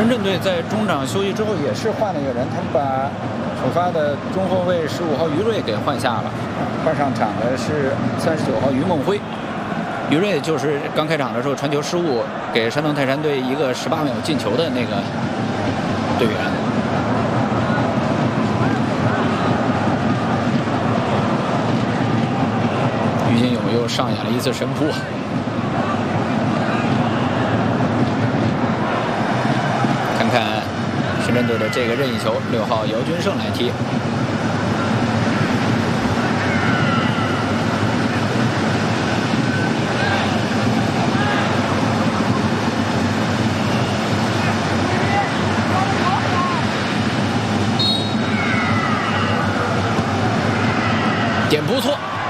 深圳队在中场休息之后也是换了一个人，他们把首发的中后卫15号于睿给换下了，换上场的是39号于梦辉。于睿就是刚开场的时候传球失误，给山东泰山队一个18秒进球的那个队员。于金勇又上演了一次神扑。看看深圳队的这个任意球，6号姚军胜来踢。点不错，